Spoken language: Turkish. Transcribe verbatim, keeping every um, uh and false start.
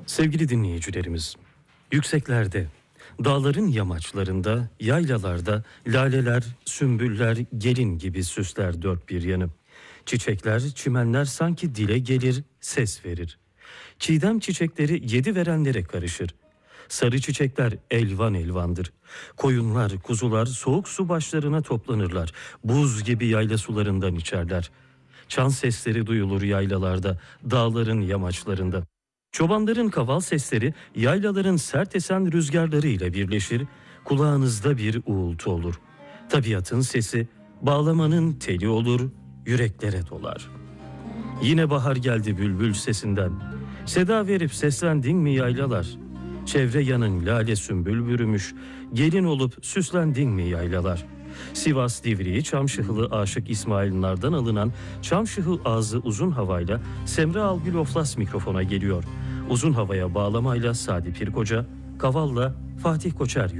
Sevgili dinleyicilerimiz, yükseklerde, dağların yamaçlarında, yaylalarda laleler, sümbüller, gelin gibi süsler dört bir yanı. Çiçekler, çimenler sanki dile gelir, ses verir. Çiğdem çiçekleri yedi verenlere karışır. Sarı çiçekler elvan elvandır. Koyunlar, kuzular soğuk su başlarına toplanırlar. Buz gibi yayla sularından içerler. Çan sesleri duyulur yaylalarda, dağların yamaçlarında. Çobanların kaval sesleri yaylaların sert esen rüzgarları ile birleşir, kulağınızda bir uğultu olur. Tabiatın sesi bağlamanın teli olur, yüreklere dolar. Yine bahar geldi bülbül sesinden. Seda verip seslendin mi yaylalar? Çevre yanın lale sümbül bürümüş, gelin olup süslendin mi yaylalar? Sivas Divriği Çamşıhılı Aşık İsmail Nar'dan alınan Çamşıhı Ağzı Uzun Havayla Semra Algül Oflas mikrofona geliyor. Uzun havaya bağlamayla Sadi Pirkoca, kavalla Fatih Koçer